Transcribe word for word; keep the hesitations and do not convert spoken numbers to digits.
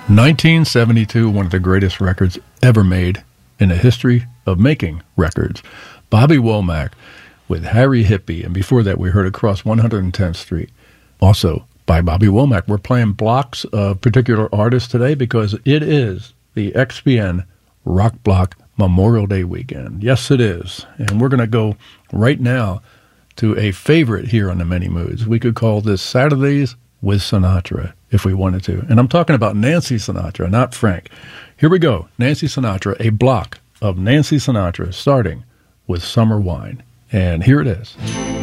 nineteen seventy-two, one of the greatest records ever made in the history of making records. Bobby Womack with Harry Hippie, and before that we heard Across one hundred tenth Street, also by Bobby Womack. We're playing blocks of particular artists today because it is the X P N Rock Block Memorial Day weekend. Yes, it is. And we're going to go right now to a favorite here on the Many Moods. We could call this Saturdays with Sinatra if we wanted to. And I'm talking about Nancy Sinatra, not Frank. Here we go. Nancy Sinatra, a block of Nancy Sinatra starting with Summer Wine. And here it is.